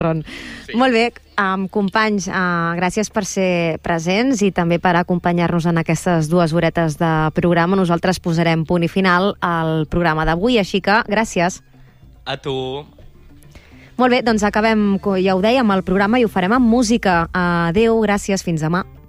Sí. Molt bé, companys, gràcies per ser presents i també per acompanyar-nos en aquestes 2 horetes de programa. Nosaltres posarem punt i final al programa d'avui, així que gràcies. A tu. Molt bé, doncs acabem, ja ho dèiem, el programa i ho farem amb música. Adéu, gràcies, fins demà.